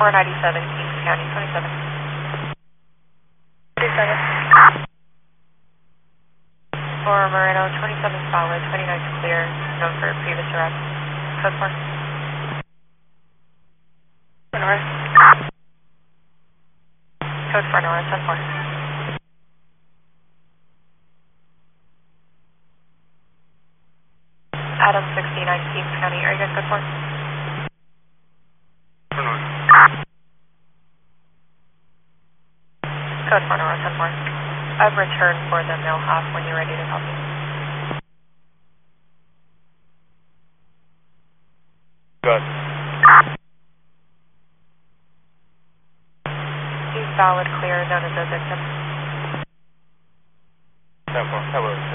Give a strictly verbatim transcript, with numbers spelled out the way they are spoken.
four ninety-seven, Kings County, twenty-seven. twenty-seven. For Moreno, twenty-seven solid, twenty-nine clear, known for previous arrest. Code four. North. Code four, North, ten four. Adam sixty-nine, Kings County, are you guys code four? North. Code four, North, ten four. I've returned for the mill half when you're ready to copy. Good. He's valid, clear, known as a victim. ten four. Hello.